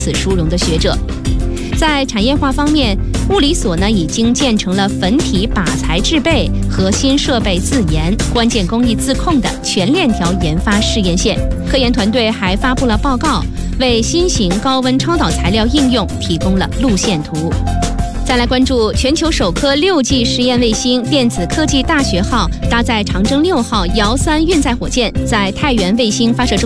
此殊荣的学者。在产业化方面，物理所呢已经建成了粉体靶材制备、核心设备自研、关键工艺自控的全链条研发试验线。科研团队还发布了报告，为新型高温超导材料应用提供了路线图。再来关注全球首颗6G 实验卫星电子科技大学号搭载长征6号遥3运载火箭，在太原卫星发射中